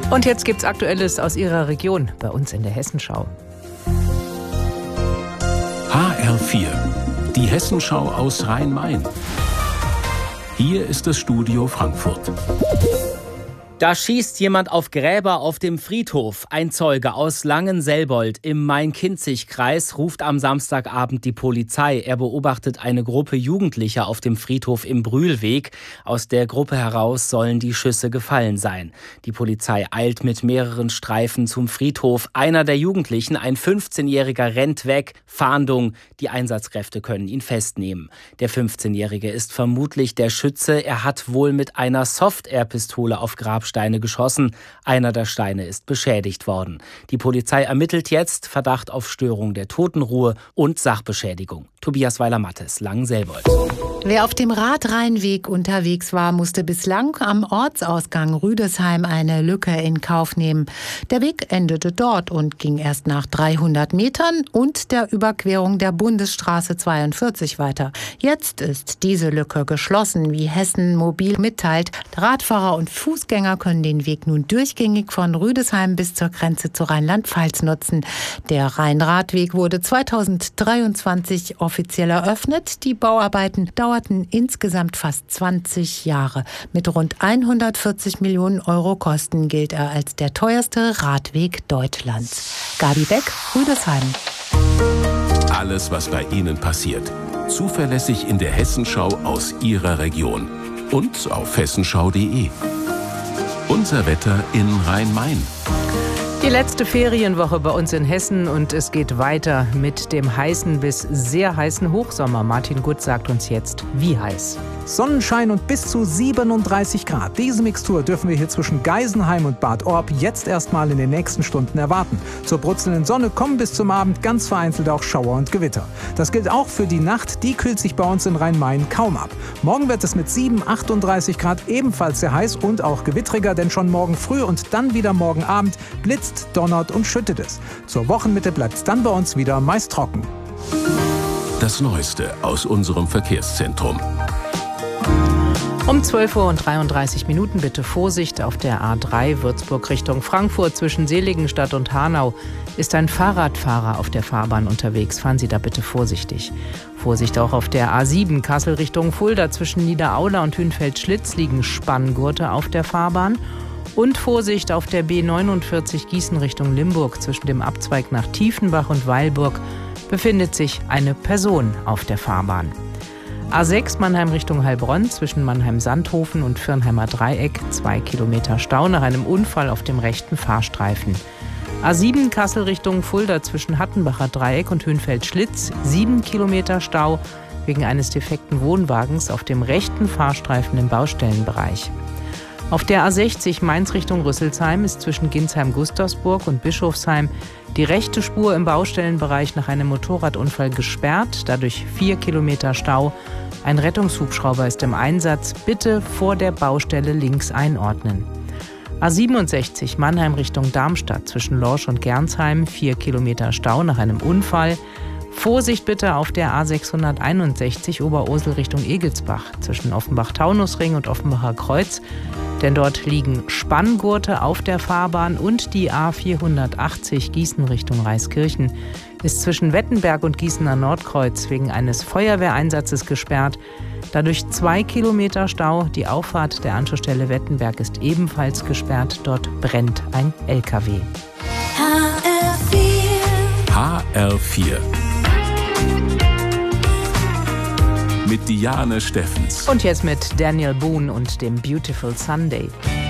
Und jetzt gibt's Aktuelles aus Ihrer Region bei uns in der Hessenschau. HR4, die Hessenschau aus Rhein-Main. Hier ist das Studio Frankfurt. Da schießt jemand auf Gräber auf dem Friedhof. Ein Zeuge aus Langenselbold im Main-Kinzig-Kreis ruft am Samstagabend die Polizei. Er beobachtet eine Gruppe Jugendlicher auf dem Friedhof im Brühlweg. Aus der Gruppe heraus sollen die Schüsse gefallen sein. Die Polizei eilt mit mehreren Streifen zum Friedhof. Einer der Jugendlichen, ein 15-Jähriger, rennt weg. Fahndung. Die Einsatzkräfte können ihn festnehmen. Der 15-Jährige ist vermutlich der Schütze. Er hat wohl mit einer Soft-Air-Pistole auf Grabsteine geschossen. Einer der Steine ist beschädigt worden. Die Polizei ermittelt jetzt Verdacht auf Störung der Totenruhe und Sachbeschädigung. Tobias Weiler-Mattes, Langenselbold. Wer auf dem Radrheinweg unterwegs war, musste bislang am Ortsausgang Rüdesheim eine Lücke in Kauf nehmen. Der Weg endete dort und ging erst nach 300 Metern und der Überquerung der Bundesstraße 42 weiter. Jetzt ist diese Lücke geschlossen, wie Hessen Mobil mitteilt. Radfahrer und Fußgänger können den Weg nun durchgängig von Rüdesheim bis zur Grenze zu Rheinland-Pfalz nutzen. Der Rheinradweg wurde 2023 offiziell eröffnet. Die Bauarbeiten dauerten insgesamt fast 20 Jahre. Mit rund 140 Millionen Euro Kosten gilt er als der teuerste Radweg Deutschlands. Gabi Beck, Rüdesheim. Alles, was bei Ihnen passiert. Zuverlässig in der Hessenschau aus Ihrer Region. Und auf hessenschau.de. Unser Wetter in Rhein-Main. Die letzte Ferienwoche bei uns in Hessen und es geht weiter mit dem heißen bis sehr heißen Hochsommer. Martin Gut sagt uns jetzt, wie heiß. Sonnenschein und bis zu 37 Grad. Diese Mixtur dürfen wir hier zwischen Geisenheim und Bad Orb jetzt erstmal in den nächsten Stunden erwarten. Zur brutzelnden Sonne kommen bis zum Abend ganz vereinzelt auch Schauer und Gewitter. Das gilt auch für die Nacht, die kühlt sich bei uns in Rhein-Main kaum ab. Morgen wird es mit 38 Grad ebenfalls sehr heiß und auch gewittriger, denn schon morgen früh und dann wieder morgen Abend blitzt, donnert und schüttet es. Zur Wochenmitte bleibt es dann bei uns wieder meist trocken. Das Neueste aus unserem Verkehrszentrum. Um 12:33 Uhr bitte Vorsicht auf der A3 Würzburg Richtung Frankfurt zwischen Seligenstadt und Hanau ist ein Fahrradfahrer auf der Fahrbahn unterwegs. Fahren Sie da bitte vorsichtig. Vorsicht auch auf der A7 Kassel Richtung Fulda zwischen Niederaula und Hünfeld-Schlitz liegen Spanngurte auf der Fahrbahn. Und Vorsicht auf der B49 Gießen Richtung Limburg zwischen dem Abzweig nach Tiefenbach und Weilburg befindet sich eine Person auf der Fahrbahn. A6 Mannheim Richtung Heilbronn zwischen Mannheim-Sandhofen und Firnheimer Dreieck 2 Kilometer Stau nach einem Unfall auf dem rechten Fahrstreifen. A7 Kassel Richtung Fulda zwischen Hattenbacher Dreieck und Hünfeld-Schlitz 7 Kilometer Stau wegen eines defekten Wohnwagens auf dem rechten Fahrstreifen im Baustellenbereich. Auf der A60 Mainz Richtung Rüsselsheim ist zwischen Ginsheim-Gustavsburg und Bischofsheim die rechte Spur im Baustellenbereich nach einem Motorradunfall gesperrt, dadurch 4 Kilometer Stau. Ein Rettungshubschrauber ist im Einsatz. Bitte vor der Baustelle links einordnen. A67 Mannheim Richtung Darmstadt zwischen Lorsch und Gernsheim 4 Kilometer Stau nach einem Unfall. Vorsicht bitte auf der A661 Oberursel Richtung Egelsbach zwischen Offenbach-Taunusring und Offenbacher Kreuz, denn dort liegen Spanngurte auf der Fahrbahn und die A480 Gießen Richtung Reiskirchen ist zwischen Wettenberg und Gießener Nordkreuz wegen eines Feuerwehreinsatzes gesperrt. Dadurch 2 Kilometer Stau. Die Auffahrt der Anschlussstelle Wettenberg ist ebenfalls gesperrt. Dort brennt ein LKW. HR4 mit Diane Steffens. Und jetzt mit Daniel Boone und dem Beautiful Sunday.